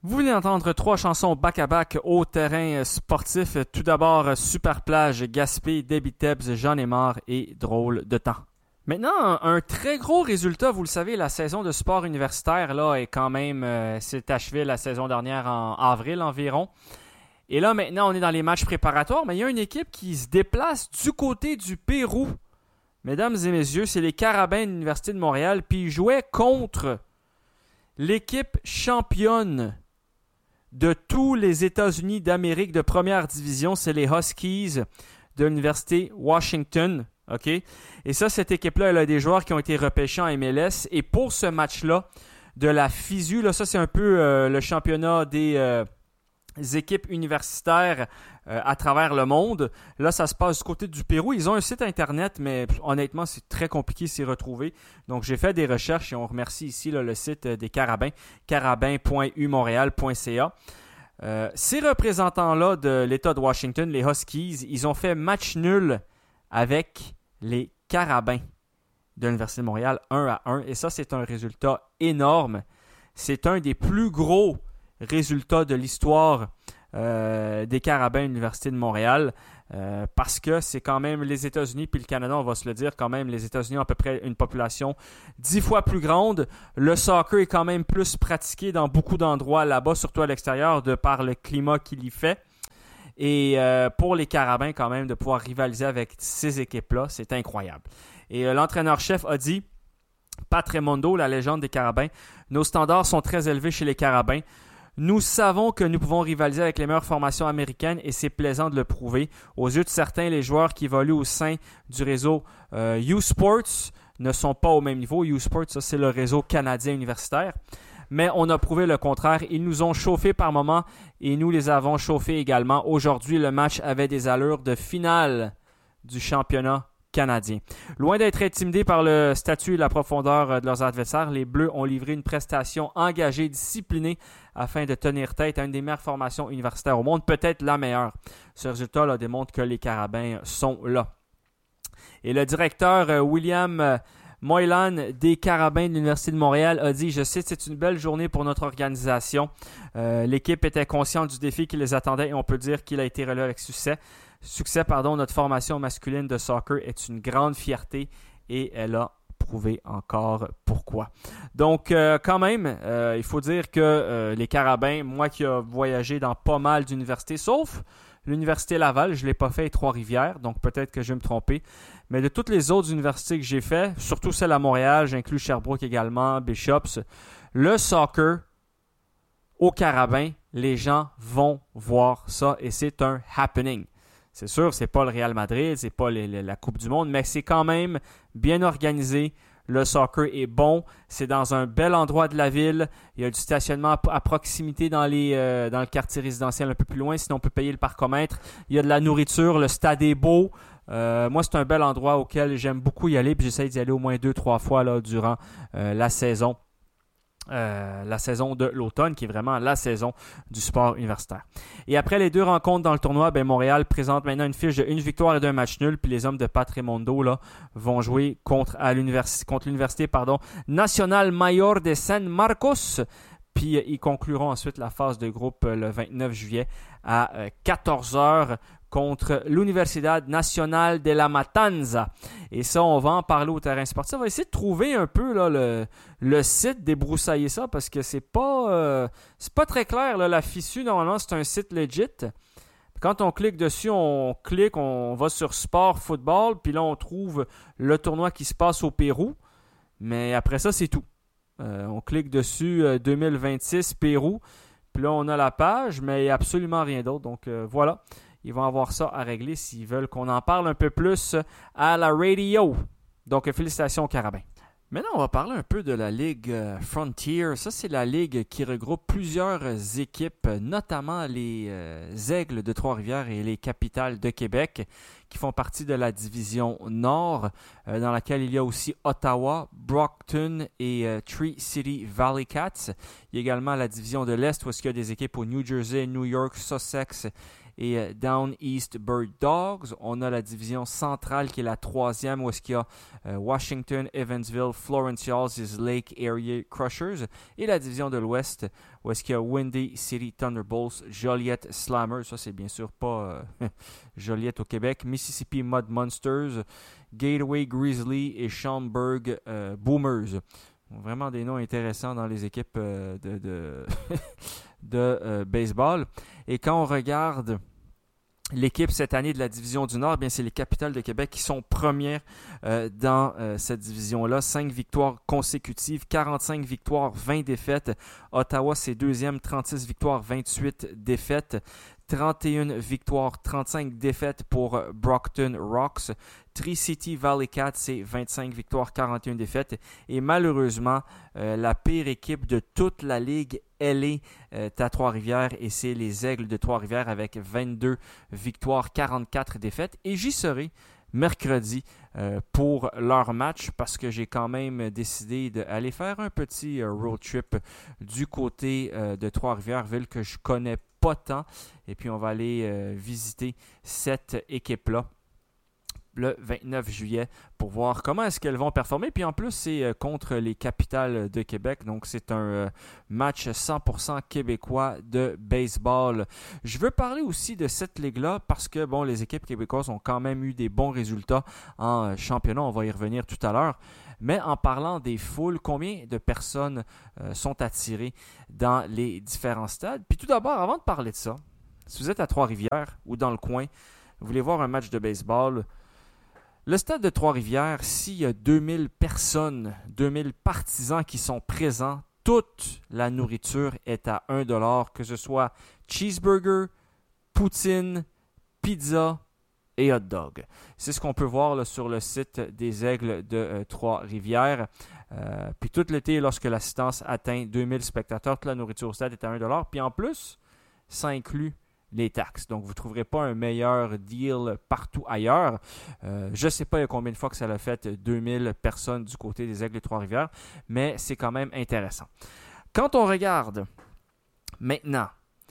Vous venez d'entendre 3 chansons back-à-back au terrain sportif. Tout d'abord, Super Plage, Gaspé, Debbie Tebbs, J'en ai marre et Drôle de temps. Maintenant, un très gros résultat, vous le savez, la saison de sport universitaire là est quand même s'est achevée la saison dernière en avril environ. Et là, maintenant, on est dans les matchs préparatoires, mais il y a une équipe qui se déplace du côté du Pérou. Mesdames et messieurs, c'est les Carabins de l'Université de Montréal, puis ils jouaient contre l'équipe championne de tous les États-Unis d'Amérique de première division, c'est les Huskies de l'Université Washington. OK? Et ça, cette équipe-là, elle a des joueurs qui ont été repêchés en MLS. Et pour ce match-là, de la FISU, là, ça c'est un peu le championnat des équipes universitaires à travers le monde. Là, ça se passe du côté du Pérou. Ils ont un site internet, mais honnêtement, c'est très compliqué de s'y retrouver. Donc, j'ai fait des recherches et on remercie ici là, le site des Carabins, carabin.umontréal.ca. Ces représentants-là de l'État de Washington, les Huskies, ils ont fait match nul avec les Carabins de l'Université de Montréal 1-1. Et ça, c'est un résultat énorme. C'est un des plus gros résultats de l'histoire des Carabins de l'Université de Montréal parce que c'est quand même les États-Unis puis le Canada, on va se le dire quand même, les États-Unis ont à peu près une population 10 fois plus grande. Le soccer est quand même plus pratiqué dans beaucoup d'endroits là-bas, surtout à l'extérieur, de par le climat qu'il y fait. Et pour les Carabins, quand même, de pouvoir rivaliser avec ces équipes-là, c'est incroyable. Et l'entraîneur-chef a dit, Pat Raimondo, la légende des Carabins, « Nos standards sont très élevés chez les Carabins. Nous savons que nous pouvons rivaliser avec les meilleures formations américaines et c'est plaisant de le prouver. Aux yeux de certains, les joueurs qui évoluent au sein du réseau U-Sports ne sont pas au même niveau. U-Sports, ça, c'est le réseau canadien universitaire. Mais on a prouvé le contraire. Ils nous ont chauffés par moments et nous les avons chauffés également. Aujourd'hui, le match avait des allures de finale du championnat canadien. Loin d'être intimidés par le statut et la profondeur de leurs adversaires, les Bleus ont livré une prestation engagée, disciplinée afin de tenir tête à une des meilleures formations universitaires au monde, peut-être la meilleure. Ce résultat là, démontre que les Carabins sont là. Et le directeur William Moylan des Carabins de l'Université de Montréal a dit « Je sais, c'est une belle journée pour notre organisation. L'équipe était consciente du défi qui les attendait et on peut dire qu'il a été relevé avec succès. Notre formation masculine de soccer est une grande fierté et elle a prouvé encore pourquoi. » Donc, quand même, il faut dire que les Carabins, moi qui ai voyagé dans pas mal d'universités, sauf l'Université Laval, je ne l'ai pas fait à Trois-Rivières, donc peut-être que je vais me tromper. Mais de toutes les autres universités que j'ai fait, surtout celle à Montréal, j'inclus Sherbrooke également, Bishops, le soccer au Carabins, les gens vont voir ça et c'est un happening. C'est sûr, c'est pas le Real Madrid, c'est pas la Coupe du Monde, mais c'est quand même bien organisé. Le soccer est bon. C'est dans un bel endroit de la ville. Il y a du stationnement à proximité dans le quartier résidentiel un peu plus loin. Sinon, on peut payer le parcomètre. Il y a de la nourriture. Le stade est beau. Moi, c'est un bel endroit auquel j'aime beaucoup y aller. Puis j'essaie d'y aller au moins 2-3 fois là, durant la saison. La saison de l'automne, qui est vraiment la saison du sport universitaire. Et après les 2 rencontres dans le tournoi, Montréal présente maintenant une fiche de 1 victoire et d'1 match nul. Puis les hommes de Pat Raimondo là, vont jouer contre l'université Nacional Mayor de San Marcos. Puis ils concluront ensuite la phase de groupe le 29 juillet à 14h contre l'Universidad Nacional de la Matanza. Et ça, on va en parler au terrain sportif. On va essayer de trouver un peu là, le site, débroussailler ça, parce que c'est pas très clair. Là. La FISU, normalement, c'est un site legit. Quand on clique dessus, on va sur Sport Football, puis là, on trouve le tournoi qui se passe au Pérou. Mais après ça, c'est tout. On clique dessus 2026 Pérou, puis là, on a la page, mais il n'y a absolument rien d'autre. Donc, voilà. Ils vont avoir ça à régler s'ils veulent qu'on en parle un peu plus à la radio. Donc, félicitations aux Carabins. Maintenant, on va parler un peu de la Ligue Frontier. Ça, c'est la ligue qui regroupe plusieurs équipes, notamment les Aigles de Trois-Rivières et les Capitales de Québec, qui font partie de la division Nord, dans laquelle il y a aussi Ottawa, Brockton et Tree City Valley Cats. Il y a également la division de l'Est, où il y a des équipes au New Jersey, New York, Sussex et Down East Bird Dogs. On a la division centrale qui est la troisième, où est-ce qu'il y a Washington, Evansville, Florence Hills, Lake Area Crushers. Et la division de l'Ouest, où est-ce qu'il y a Windy City Thunderbolts, Joliet Slammers, ça c'est bien sûr pas Joliet au Québec, Mississippi Mud Monsters, Gateway Grizzly et Schaumburg Boomers. Vraiment des noms intéressants dans les équipes de baseball. Et quand on regarde l'équipe cette année de la division du Nord, bien c'est les Capitals de Québec qui sont premières dans cette division-là. 5 victoires consécutives, 45 victoires, 20 défaites. Ottawa, c'est deuxième, 36 victoires, 28 défaites. 31 victoires, 35 défaites pour Brockton Rocks. Tree City Valley Cats, c'est 25 victoires, 41 défaites. Et malheureusement, la pire équipe de toute la Ligue, elle est à Trois-Rivières et c'est les Aigles de Trois-Rivières avec 22 victoires, 44 défaites. Et j'y serai mercredi pour leur match parce que j'ai quand même décidé d'aller faire un petit road trip du côté de Trois-Rivières, ville que je connais pas tant. Et puis on va aller visiter cette équipe-là le 29 juillet pour voir comment est-ce qu'elles vont performer. Puis en plus, c'est contre les Capitals de Québec. Donc, c'est un match 100% québécois de baseball. Je veux parler aussi de cette ligue-là parce que, bon, les équipes québécoises ont quand même eu des bons résultats en championnat. On va y revenir tout à l'heure. Mais en parlant des foules, combien de personnes sont attirées dans les différents stades? Puis tout d'abord, avant de parler de ça, si vous êtes à Trois-Rivières ou dans le coin, vous voulez voir un match de baseball, le stade de Trois-Rivières, s'il y a 2000 personnes, 2000 partisans qui sont présents, toute la nourriture est à 1$, que ce soit cheeseburger, poutine, pizza et hot dog. C'est ce qu'on peut voir là, sur le site des Aigles de Trois-Rivières. Puis tout l'été, lorsque l'assistance atteint 2000 spectateurs, toute la nourriture au stade est à 1$. Puis en plus, ça inclut les taxes. Donc, vous ne trouverez pas un meilleur deal partout ailleurs. Je ne sais pas il y a combien de fois que ça l'a fait 2000 personnes du côté des Aigles de Trois-Rivières, mais c'est quand même intéressant. Quand on regarde maintenant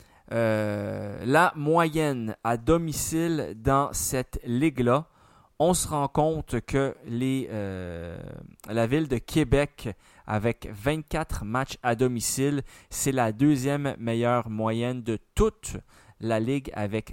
la moyenne à domicile dans cette ligue-là, on se rend compte que la ville de Québec, avec 24 matchs à domicile, c'est la deuxième meilleure moyenne de toute la Ligue avec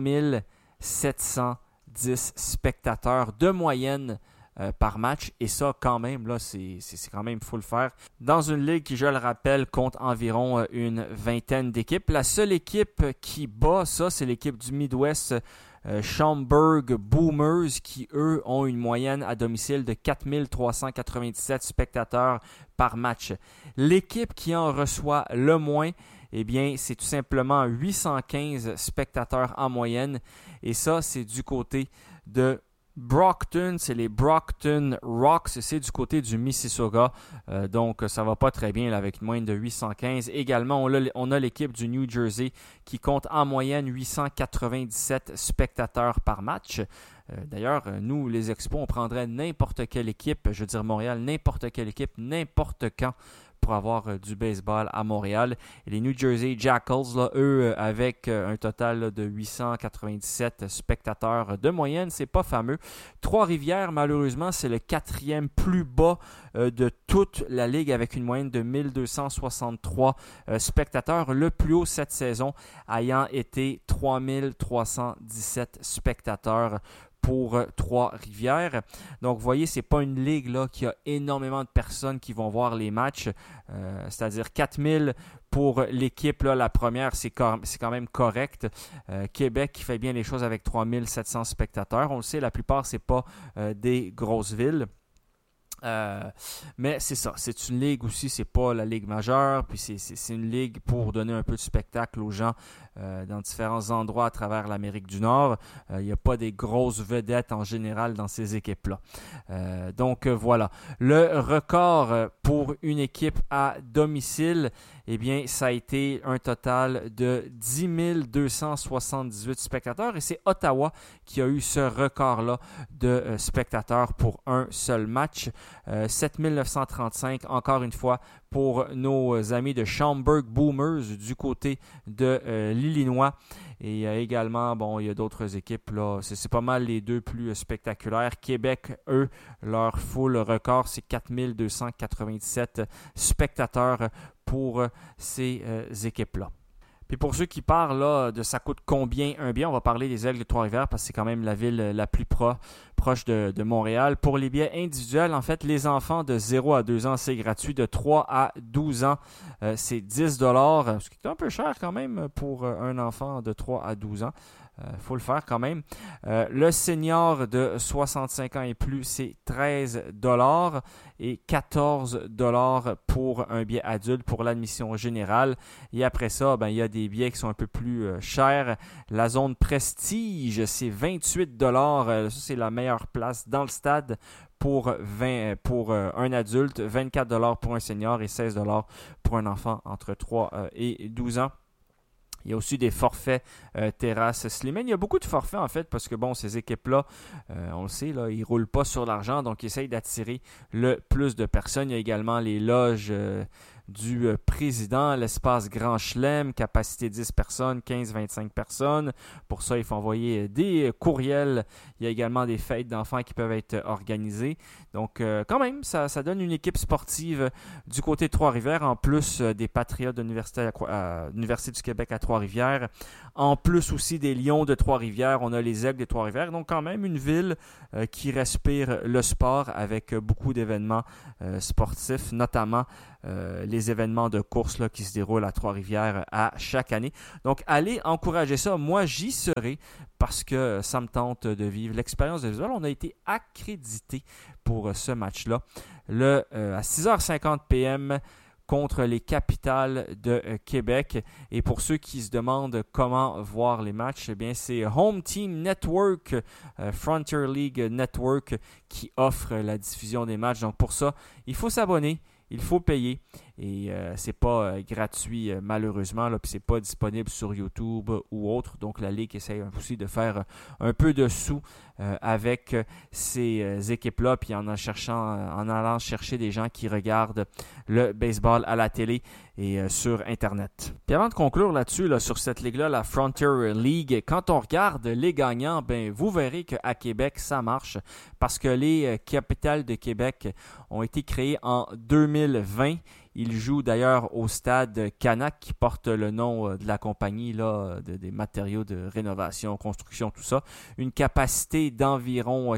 3710 spectateurs de moyenne par match. Et ça, quand même, là, c'est quand même, il faut le faire. Dans une ligue qui, je le rappelle, compte environ une vingtaine d'équipes. La seule équipe qui bat ça, c'est l'équipe du Midwest, Schaumburg Boomers, qui, eux, ont une moyenne à domicile de 4397 spectateurs par match. L'équipe qui en reçoit le moins, eh bien, c'est tout simplement 815 spectateurs en moyenne. Et ça, c'est du côté de Brockton, c'est les Brockton Rocks, c'est du côté du Mississauga. Donc, ça va pas très bien là, avec une moyenne de 815. Également, on a l'équipe du New Jersey qui compte en moyenne 897 spectateurs par match. D'ailleurs, nous, les Expos, on prendrait n'importe quelle équipe, je veux dire Montréal, n'importe quelle équipe, n'importe quand, pour avoir du baseball à Montréal. Et les New Jersey Jackals, là, eux, avec un total là, de 897 spectateurs de moyenne, c'est pas fameux. Trois-Rivières, malheureusement, c'est le quatrième plus bas de toute la ligue avec une moyenne de 1263 spectateurs. Le plus haut cette saison ayant été 3317 spectateurs pour Trois-Rivières. Donc, vous voyez, ce n'est pas une ligue là, qui a énormément de personnes qui vont voir les matchs. C'est-à-dire 4000 pour l'équipe, là, la première, c'est quand même correct. Québec qui fait bien les choses avec 3700 spectateurs. On le sait, la plupart, ce n'est pas des grosses villes. Mais c'est ça, c'est une ligue aussi, c'est pas la ligue majeure, puis c'est une ligue pour donner un peu de spectacle aux gens dans différents endroits à travers l'Amérique du Nord. Il n'y a pas des grosses vedettes en général dans ces équipes-là. Donc voilà, le record pour une équipe à domicile, eh bien, ça a été un total de 10 278 spectateurs et c'est Ottawa qui a eu ce record-là de spectateurs pour un seul match. 7 935, encore une fois, pour nos amis de Schaumburg Boomers du côté de l'Illinois. Et également, bon, il y a d'autres équipes, là. C'est pas mal les deux plus spectaculaires. Québec, eux, leur full record, c'est 4 297 spectateurs pour ces équipes-là. Puis pour ceux qui parlent là, de ça coûte combien un billet, on va parler des Aigles de Trois-Rivières parce que c'est quand même la ville la plus proche de Montréal. Pour les billets individuels, en fait, les enfants de 0 à 2 ans, c'est gratuit. De 3 à 12 ans, c'est 10 $, ce qui est un peu cher quand même pour un enfant de 3 à 12 ans. Faut le faire quand même. Le senior de 65 ans et plus, c'est 13 $ et 14 $ pour un billet adulte pour l'admission générale. Et après ça, il y a des billets qui sont un peu plus chers. La zone prestige, c'est 28 $. Ça, c'est la meilleure place dans le stade pour un adulte, 24 $ pour un senior et 16 $ pour un enfant entre 3 et 12 ans. Il y a aussi des forfaits terrasse Slimane. Il y a beaucoup de forfaits en fait parce que bon, ces équipes-là, on le sait, là, ils ne roulent pas sur l'argent, donc ils essayent d'attirer le plus de personnes. Il y a également les loges du président, l'espace Grand Chelem, capacité 10 personnes, 15-25 personnes. Pour ça, il faut envoyer des courriels. Il y a également des fêtes d'enfants qui peuvent être organisées. Donc, quand même, ça donne une équipe sportive du côté de Trois-Rivières, en plus des Patriotes de l'Université du Québec à Trois-Rivières, en plus aussi des Lions de Trois-Rivières. On a les Aigles de Trois-Rivières. Donc, quand même, une ville qui respire le sport avec beaucoup d'événements sportifs, notamment les événements de course là, qui se déroulent à Trois-Rivières à chaque année. Donc, allez encourager ça. Moi, j'y serai parce que ça me tente de vivre l'expérience de visuel. On a été accrédité pour ce match-là. À 6h50 p.m., contre les Capitals de Québec. Et pour ceux qui se demandent comment voir les matchs, eh bien, c'est Home Team Network, Frontier League Network, qui offre la diffusion des matchs. Donc pour ça, il faut s'abonner. Il faut payer et c'est pas gratuit malheureusement, puis c'est pas disponible sur YouTube ou autre. Donc la Ligue essaie aussi de faire un peu de sous avec ces équipes-là, puis en allant chercher des gens qui regardent le baseball à la télé et sur Internet. Puis avant de conclure là-dessus, sur cette ligue-là, la Frontier League, quand on regarde les gagnants, vous verrez qu'à Québec, ça marche parce que les Capitals de Québec ont été créés en 2020. Il joue d'ailleurs au stade Canac qui porte le nom de la compagnie là, des matériaux de rénovation, construction, tout ça. Une capacité d'environ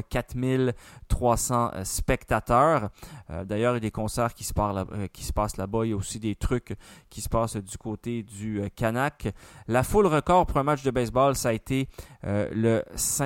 4300 spectateurs. D'ailleurs, il y a des concerts qui se passent là-bas. Il y a aussi des trucs qui se passent du côté du Canac. La foule record pour un match de baseball, ça a été de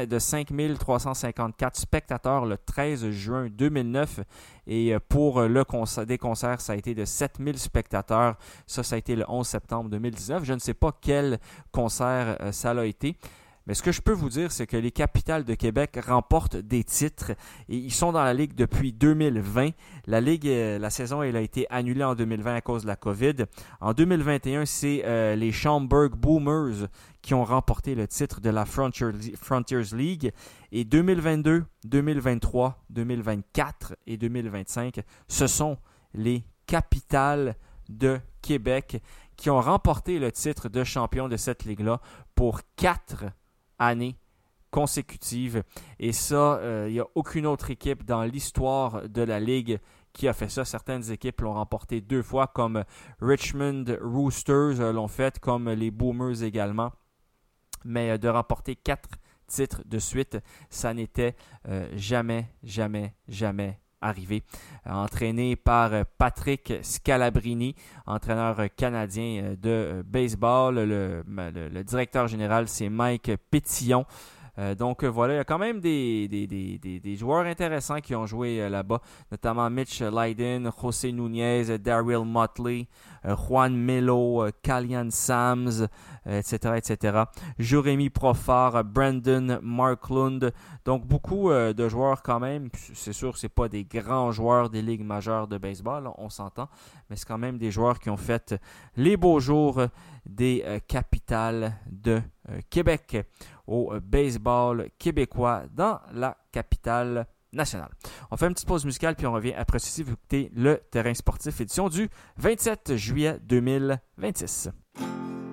5354 spectateurs le 13 juin 2009. Et pour des concerts, ça a été de 7000 spectateurs. Ça a été le 11 septembre 2019. Je ne sais pas quel concert ça a été. Mais ce que je peux vous dire, c'est que les Capitals de Québec remportent des titres et ils sont dans la Ligue depuis 2020. La saison elle a été annulée en 2020 à cause de la COVID. En 2021, c'est les Schaumburg Boomers qui ont remporté le titre de la Frontiers League. Et 2022, 2023, 2024 et 2025, ce sont les Capitals de Québec qui ont remporté le titre de champion de cette ligue-là pour 4 années consécutives. Et ça, il n'y a aucune autre équipe dans l'histoire de la Ligue qui a fait ça. Certaines équipes l'ont remporté 2 fois, comme Richmond Roosters l'ont fait, comme les Boomers également. Mais de remporter 4 titres de suite, ça n'était jamais arrivé. Entraîné par Patrick Scalabrini, entraîneur canadien de baseball. Le directeur général, c'est Mike Pétillon. Donc voilà, il y a quand même des joueurs intéressants qui ont joué là-bas, notamment Mitch Lydon, José Nunez, Daryl Motley, Juan Melo, Callian Sams, etc. Jérémy Profar, Brandon Marklund. Donc beaucoup de joueurs quand même. C'est sûr, c'est pas des grands joueurs des ligues majeures de baseball, on s'entend, mais c'est quand même des joueurs qui ont fait les beaux jours des capitales de Québec au baseball québécois dans la capitale nationale. On fait une petite pause musicale puis on revient après ceci. Vous écoutez Le Terrain sportif, édition du 27 juillet 2026.